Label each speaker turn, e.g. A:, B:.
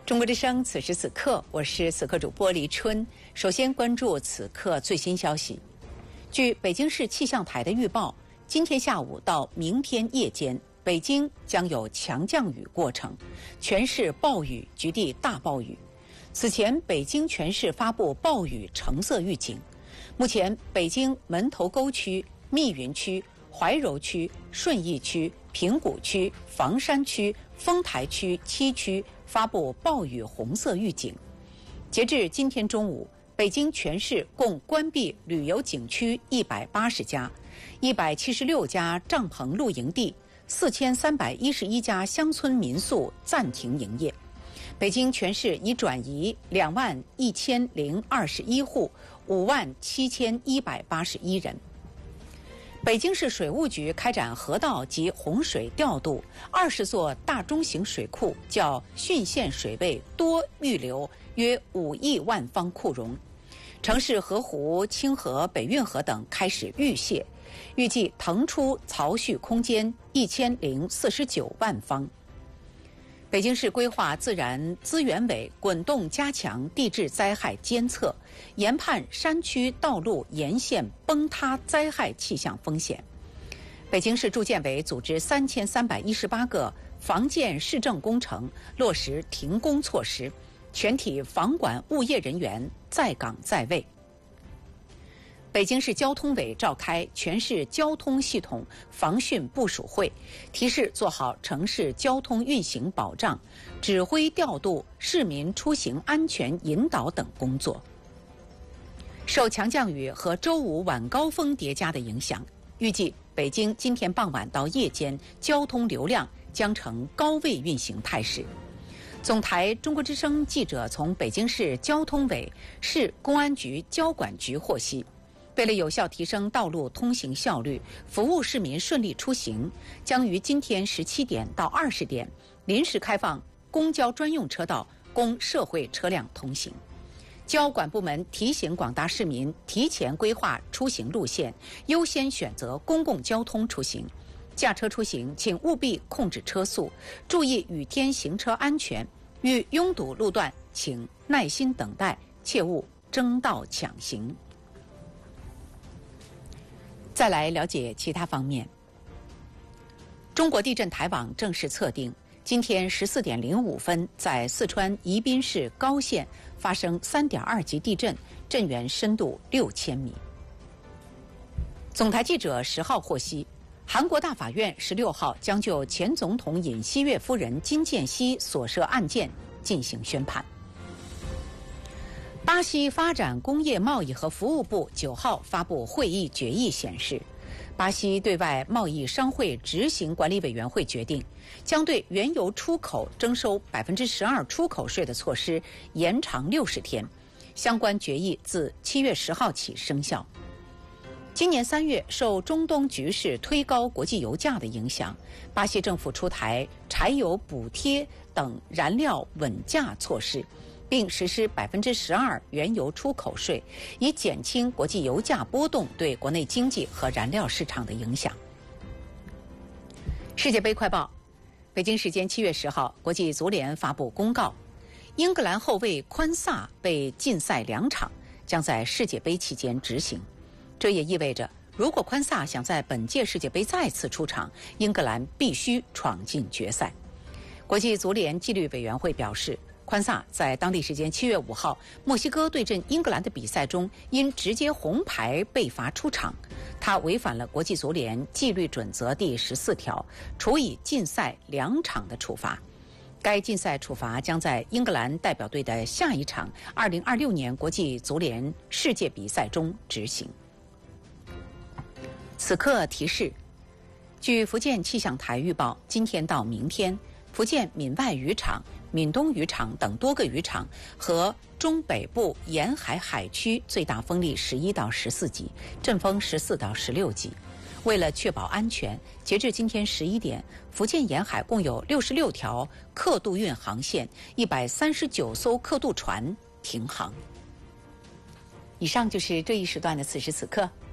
A: 中国之声，此时此刻，我是此刻主播黎春。首先关注此刻最新消息。据北京市气象台的预报，今天下午到明天夜间，北京将有强降雨过程，全市暴雨，局地大暴雨。此前，北京全市发布暴雨橙色预警。目前，北京门头沟区、密云区、怀柔区、顺义区、平谷区、房山区、丰台区7区发布暴雨红色预警。截至今天中午，北京全市共关闭旅游景区180家，176家帐篷露营地，4311家乡村民宿暂停营业。北京全市已转移21021户，57181人。北京市水务局开展河道及洪水调度，20座大中型水库较汛县水位多预留约5亿万方库容。城市河湖、清河、北运河等开始预泄，预计腾出槽蓄空间1049万方。北京市规划自然资源委滚动加强地质灾害监测，研判山区道路沿线崩塌灾害气象风险。北京市住建委组织3318个房建市政工程落实停工措施，全体房管物业人员在岗在位。北京市交通委召开全市交通系统防汛部署会，提示做好城市交通运行保障、指挥调度、市民出行安全引导等工作。受强降雨和周五晚高峰叠加的影响，预计北京今天傍晚到夜间交通流量将呈高位运行态势。总台中国之声记者从北京市交通委、市公安局交管局获悉，为了有效提升道路通行效率，服务市民顺利出行，将于今天17点到20点临时开放公交专用车道供社会车辆通行。交管部门提醒广大市民提前规划出行路线，优先选择公共交通出行。驾车出行请务必控制车速，注意雨天行车安全。遇拥堵路段请耐心等待，切勿争道抢行。再来了解其他方面。中国地震台网正式测定，今天14点05分，在四川宜宾市高县发生3.2级地震，震源深度6000米。总台记者10号获悉，韩国大法院16号将就前总统尹锡悦夫人金建熙所涉案件进行宣判。巴西发展工业贸易和服务部9号发布会议决议显示，巴西对外贸易商会执行管理委员会决定，将对原油出口征收12%出口税的措施延长60天，相关决议自7月10号起生效。今年3月，受中东局势推高国际油价的影响，巴西政府出台柴油补贴等燃料稳价措施，并实施12%原油出口税，以减轻国际油价波动对国内经济和燃料市场的影响。世界杯快报，北京时间7月10号，国际足联发布公告，英格兰后卫宽萨被禁赛2场，将在世界杯期间执行。这也意味着，如果宽萨想在本届世界杯再次出场，英格兰必须闯进决赛。国际足联纪律委员会表示，宽萨在当地时间7月5号墨西哥对阵英格兰的比赛中，因直接红牌被罚出场，他违反了国际足联纪律准则第14条，处以禁赛2场的处罚。该禁赛处罚将在英格兰代表队的下一场2026年国际足联世界比赛中执行。此刻提示，据福建气象台预报，今天到明天，福建闽外渔场、闽东渔场等多个渔场和中北部沿海海区最大风力11到14级，阵风14到16级。为了确保安全，截至今天11点，福建沿海共有66条客渡运航线，139艘客渡船停航。以上就是这一时段的此时此刻，